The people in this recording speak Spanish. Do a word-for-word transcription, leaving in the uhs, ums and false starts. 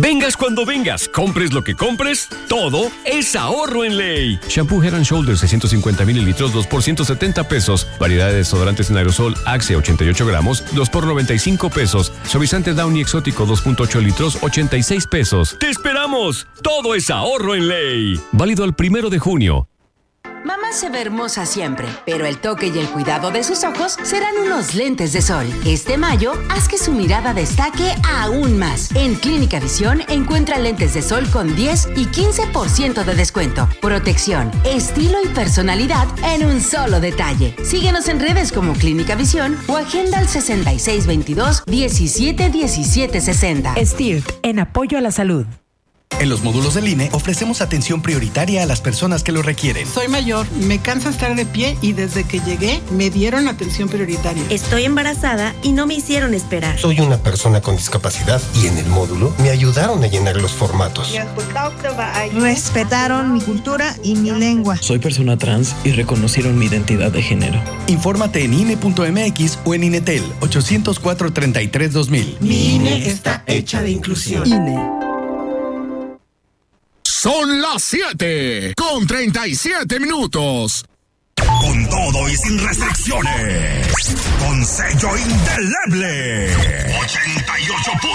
Vengas cuando vengas, compres lo que compres, todo es ahorro en Ley. Shampoo Head and Shoulders seiscientos cincuenta mililitros, dos por ciento setenta pesos. Variedad de desodorantes en aerosol Axe ochenta y ocho gramos, dos por noventa y cinco pesos. Suavizante Downy exótico dos punto ocho litros, ochenta y seis pesos. ¡Te esperamos! Todo es ahorro en Ley. Válido al primero de junio. Mamá se ve hermosa siempre, pero el toque y el cuidado de sus ojos serán unos lentes de sol. Este mayo, haz que su mirada destaque aún más. En Clínica Visión encuentra lentes de sol con diez y quince por ciento de descuento. Protección, estilo y personalidad en un solo detalle. Síguenos en redes como Clínica Visión o agenda al sesenta y seis veintidós, diecisiete diecisiete sesenta. STIRT, en apoyo a la salud. En los módulos del I N E ofrecemos atención prioritaria a las personas que lo requieren. Soy mayor, me cansa estar de pie y desde que llegué me dieron atención prioritaria. Estoy embarazada y no me hicieron esperar. Soy una persona con discapacidad y en el módulo me ayudaron a llenar los formatos. Respetaron mi cultura y mi lengua. Soy persona trans y reconocieron mi identidad de género. Infórmate en I N E punto M X o en INETEL ochocientos cuatro, treinta y tres, dos mil. Mi I N E está hecha de inclusión. I N E. Son las siete con treinta y siete minutos. Con todo y sin restricciones. Con sello indeleble. ochenta y ocho.